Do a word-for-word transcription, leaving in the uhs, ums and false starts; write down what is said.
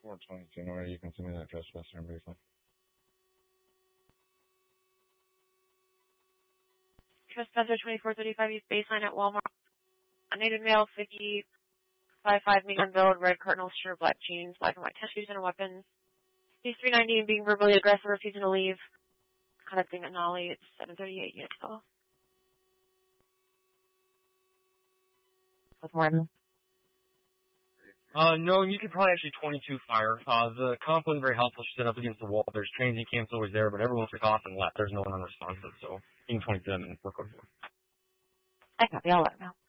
four twenty-two, where you can send me that trespasser and briefly. Trespasser twenty-four thirty-five East Baseline at Walmart. Unnamed male, fifty-five five, medium build, red cardinal shirt, black jeans, black and white test shoes and weapons. He's three ninety and being verbally aggressive, refusing to leave. Conducting a nollie. It's seven thirty-eight units call. With more. Uh, no, you could probably actually twenty-two fire. Uh, the comp wasn't very helpful. She set up against the wall. There's transient camps always there, but everyone took off and left. There's no one unresponsive, so you can twenty-two them and work over. I copy. I'll let her know.